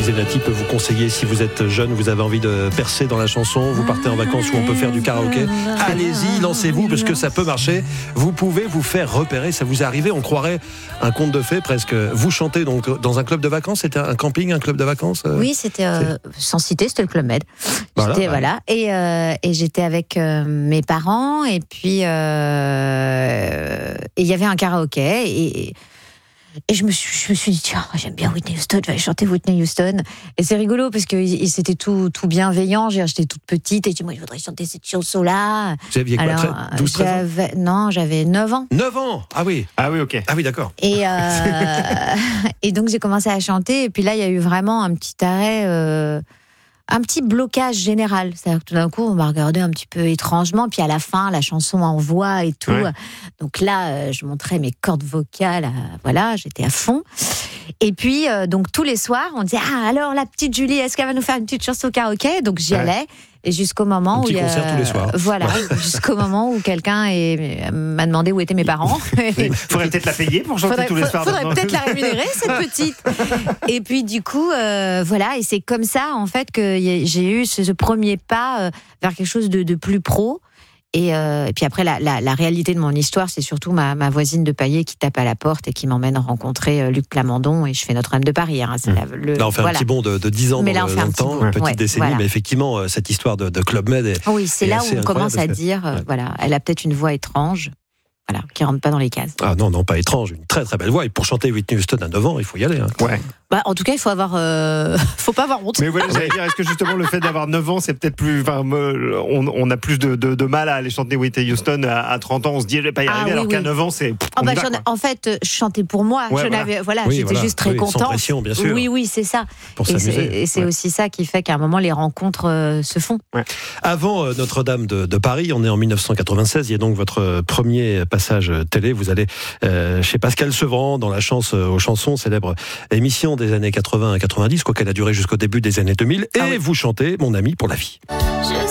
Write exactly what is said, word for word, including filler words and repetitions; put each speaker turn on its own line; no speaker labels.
Zenati peut vous conseiller si vous êtes jeune, vous avez envie de percer dans la chanson, vous partez en vacances où on peut faire du karaoké. Allez-y, lancez-vous parce que ça peut marcher. Vous pouvez vous faire repérer, ça vous est arrivé, on croirait un conte de fées presque. Vous chantez donc dans un club de vacances, c'était un camping, un club de vacances euh,
Oui, c'était, euh, sans citer, c'était le Club Med.
Voilà,
J'étais,
bah.
voilà. Et, euh, et j'étais avec euh, mes parents et puis euh, et il y avait un karaoké et, et je me suis, je me suis dit tiens, j'aime bien Whitney Houston, je vais aller chanter Whitney Houston. Et c'est rigolo parce que c'était tout, tout bienveillant. J'étais toute petite et je dis moi je voudrais chanter cette chanson-là.
Vous aviez quoi,
Alors,
douze treize ans
j'avais, non, j'avais neuf ans.
neuf ans. Ah oui.
Ah oui, ok.
Ah oui, d'accord.
Et, euh, et donc j'ai commencé à chanter et puis là il y a eu vraiment un petit arrêt, euh, un petit blocage général. C'est-à-dire que tout d'un coup on m'a regardé un petit peu étrangement, puis à la fin la chanson en voix et tout.
Ouais.
Donc là euh, je montrais mes cordes vocales, euh, voilà, j'étais à fond. Et puis euh, donc tous les soirs on disait ah alors la petite Julie, est-ce qu'elle va nous faire une petite chanson karaoké? Donc j'y
Ouais.
allais. Et jusqu'au moment
Un
où
petit
il y a,
concert tous les soirs.
voilà, jusqu'au moment où quelqu'un est, m'a demandé où étaient mes parents.
Il faudrait peut-être la payer pour chanter
Faudrait,
tous les soirs.
faudrait
dans-
peut-être la rémunérer, cette petite. Et puis du coup, euh, voilà, et c'est comme ça en fait que y a- j'ai eu ce, ce premier pas euh, vers quelque chose de, de plus pro. Et, euh, et puis après, la, la, la réalité de mon histoire, c'est surtout ma, ma voisine de palier qui tape à la porte et qui m'emmène rencontrer euh, Luc Plamondon et je fais Notre-Dame de Paris. Hein, c'est la- le,
Là, on fait
voilà.
un petit bond de, de dix ans
Mais
dans,
là, on
le,
fait
dans
un
le
petit
temps,
bond,
une petite
ouais,
décennie,
voilà.
mais effectivement, euh, cette histoire de, de Club Med est,
Oui, c'est
est
là où
assez
on commence
incroyable
à
parce que-
dire, euh,
ouais.
voilà, elle a peut-être une voix étrange, voilà, qui rentre pas dans les cases.
Ah non, non, pas étrange, une très très belle voix. Et pour chanter Whitney Houston à neuf ans, il faut y aller. Hein.
Ouais.
Bah, en tout cas, il faut avoir, euh, faut pas avoir honte.
Mais voilà, j'allais dire, est-ce que justement le fait d'avoir neuf ans, c'est peut-être plus. Enfin, me- on, on a plus de, de, de mal à aller chanter Whitney Houston à, à trente ans, on se dit, je vais pas y
Ah,
arriver,
oui,
alors qu'à
oui.
neuf ans, c'est.
Ah
on
bah,
y va,
j'en ai-
quoi.
en fait, je chantais pour moi.
Ouais,
je
voilà.
n'avais, voilà,
Oui,
j'étais
voilà.
juste très
Oui, sans
contente.
pression, bien sûr.
Oui, oui, c'est ça.
Pour
Et c'est,
s'amuser.
et c'est
Ouais.
aussi ça qui fait qu'à un moment, les rencontres euh, se font.
Avant euh, Notre-Dame de, de Paris, on est en dix-neuf cent quatre-vingt-seize, il y a donc votre euh, premier passage télé. Vous allez euh, chez Pascal Sevran dans la chance euh, aux chansons, célèbre émission des années quatre-vingts à quatre-vingt-dix, quoi qu'elle a duré jusqu'au début des années deux mille. Et
Ah oui.
vous chantez Mon ami pour la vie.